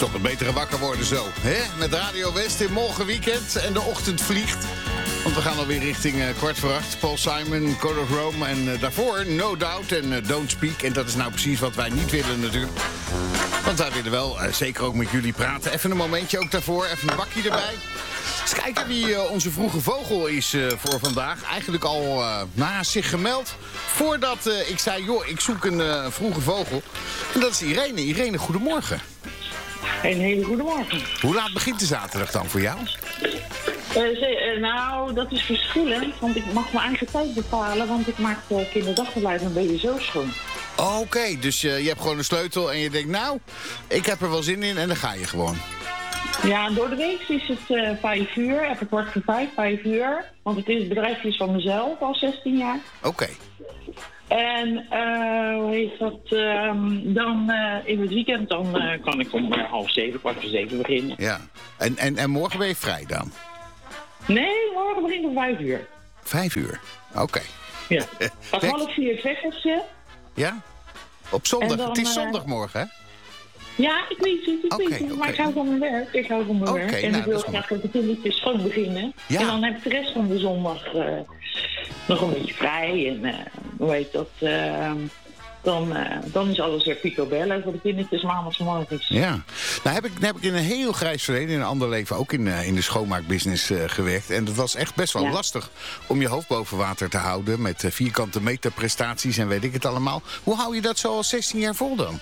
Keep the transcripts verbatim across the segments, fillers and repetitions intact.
toch een betere wakker worden zo. Hè? Met Radio West in morgen weekend en de ochtend vliegt. Want we gaan alweer richting uh, kwart voor acht. Paul Simon, Code of Rome en uh, daarvoor No Doubt en uh, Don't Speak. En dat is nou precies wat wij niet willen natuurlijk. Want wij willen wel uh, zeker ook met jullie praten. Even een momentje ook daarvoor, even een bakje erbij. Eens kijken wie uh, onze vroege vogel is uh, voor vandaag. Eigenlijk al uh, na zich gemeld. Voordat uh, ik zei, joh, ik zoek een uh, vroege vogel. En dat is Irene. Irene, goedemorgen. Een hele goede morgen. Hoe laat begint de zaterdag dan voor jou? Uh, ze, uh, nou, dat is verschillend, want ik mag mijn eigen tijd bepalen, want ik maak uh, kinderdagverblijf een beetje zo schoon. Oké, okay, dus uh, je hebt gewoon een sleutel en je denkt, nou, ik heb er wel zin in en dan ga je gewoon. Ja, door de week is het uh, vijf uur, even kwart voor vijf, vijf uur. Want het is het bedrijfje van mezelf al zestien jaar. Oké. Okay. En uh, hoe heet dat? Uh, dan uh, in het weekend dan uh, kan ik om uh, half zeven, kwart voor zeven beginnen. Ja. En, en, en morgen ben je vrij dan? Nee, morgen begint om vijf uur. Vijf uur? Oké. Okay. Ja. Wat half vier veggeltje. Ja? Op zondag? Dan, het is uh, zondagmorgen, hè? Ja, ik weet het, ik okay, weet het. Maar okay. ik hou van mijn werk. Ik hou van mijn okay, werk. En nou, ik wil graag dat de kindertjes schoon beginnen. Ja. En dan heb ik de rest van de zondag uh, nog een beetje vrij. En uh, hoe heet dat? Uh, dan, uh, dan is alles weer picobello voor de kindertjes maandagsmorgens. Ja. Nou heb ik, heb ik in een heel grijs verleden, in een ander leven, ook in, uh, in de schoonmaakbusiness uh, gewerkt. En dat was echt best wel ja. lastig om je hoofd boven water te houden. Met uh, vierkante meterprestaties en weet ik het allemaal. Hoe hou je dat zo al zestien jaar vol dan?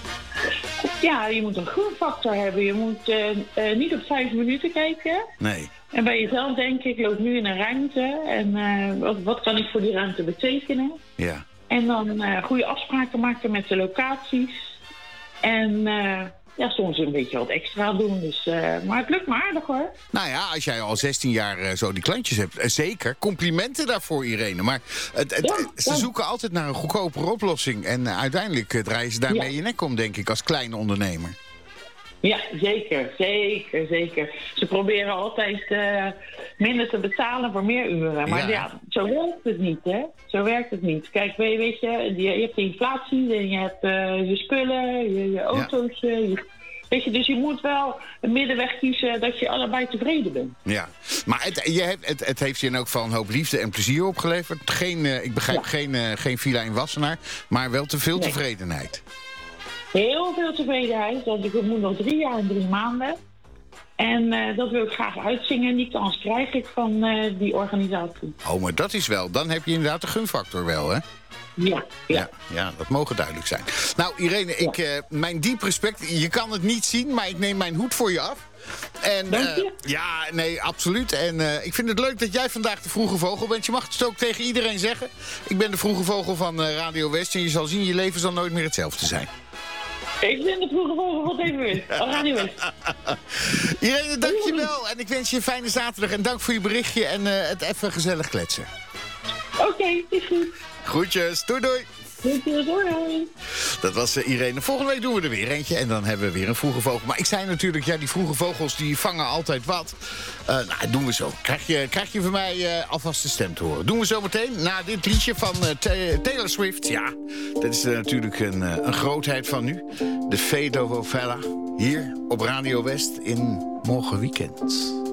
Ja, je moet een groenfactor hebben. Je moet uh, uh, niet op vijf minuten kijken. Nee. En bij jezelf denken, ik loop nu in een ruimte. En uh, wat, wat kan ik voor die ruimte betekenen? Ja. En dan uh, goede afspraken maken met de locaties. En uh, ja, soms een beetje wat extra doen. Dus, uh, maar het lukt me aardig hoor. Nou ja, als jij al zestien jaar uh, zo die klantjes hebt, uh, zeker. Complimenten daarvoor, Irene. Maar het, het, ja, ze ja. zoeken altijd naar een goedkopere oplossing. En uh, uiteindelijk uh, draaien ze daarmee ja. je nek om, denk ik, als kleine ondernemer. Ja, zeker, zeker, zeker. Ze proberen altijd uh, minder te betalen voor meer uren. Maar ja. ja, zo werkt het niet, hè. Zo werkt het niet. Kijk, weet je, je hebt de inflatie en je hebt uh, je spullen, je, je autootje. Ja. Je, weet je, dus je moet wel een middenweg kiezen dat je allebei tevreden bent. Ja, maar het, je hebt, het, het heeft je in elk geval een hoop liefde en plezier opgeleverd. Geen, uh, ik begrijp ja. geen, uh, geen villa in Wassenaar, maar wel te veel nee. tevredenheid. Heel veel tevredenheid, want ik moet nog drie jaar en drie maanden. En uh, dat wil ik graag uitzingen en die kans krijg ik van uh, die organisatie. Oh, maar dat is wel, dan heb je inderdaad de gunfactor wel, hè? Ja, ja. Ja, ja, dat mogen duidelijk zijn. Nou, Irene, ik, ja. uh, mijn diep respect, je kan het niet zien, maar ik neem mijn hoed voor je af. En, Dank je. Uh, ja, nee, absoluut. En uh, ik vind het leuk dat jij vandaag de vroege vogel bent. Je mag het ook tegen iedereen zeggen. Ik ben de vroege vogel van uh, Radio West en je zal zien, je leven zal nooit meer hetzelfde zijn. Ik ben de vroege vogel van T V West. Radio West. Irene, dankjewel. En ik wens je een fijne zaterdag. En dank voor je berichtje en uh, het even gezellig kletsen. Oké, okay, is goed. Groetjes. Doei, doei. Groetjes, doei. Dat was uh, Irene. Volgende week doen we er weer eentje. En dan hebben we weer een vroege vogel. Maar ik zei natuurlijk, ja, die vroege vogels die vangen altijd wat. Uh, nou, doen we zo. Krijg je, krijg je van mij uh, alvast de stem te horen. Doen we zo meteen na dit liedje van uh, Taylor Swift. Ja, dat is uh, natuurlijk een, uh, een grootheid van nu. De Fado Fella. Hier op Radio West in morgen weekend.